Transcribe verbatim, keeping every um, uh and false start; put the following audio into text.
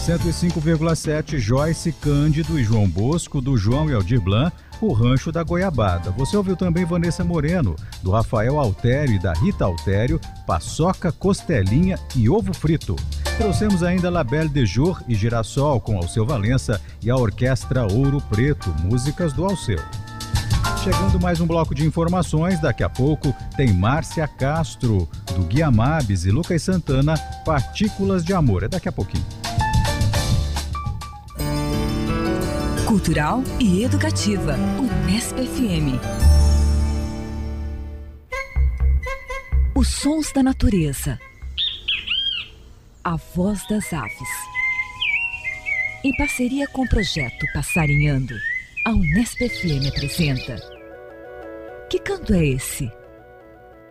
cento e cinco vírgula sete, Joyce Cândido e João Bosco, do João e Aldir Blanc, O Rancho da Goiabada. Você ouviu também Vanessa Moreno, do Rafael Altério e da Rita Altério, Paçoca, Costelinha e Ovo Frito. Trouxemos ainda La Belle de Jour e Girassol com Alceu Valença e a Orquestra Ouro Preto, músicas do Alceu. Chegando mais um bloco de informações, daqui a pouco tem Márcia Castro, do Guia Mabes, e Lucas Santana, Partículas de Amor. É daqui a pouquinho. Cultural e educativa, Unesp F M. Os sons da natureza. A voz das aves. Em parceria com o projeto Passarinhando, a Unesp F M apresenta Que Canto é Esse?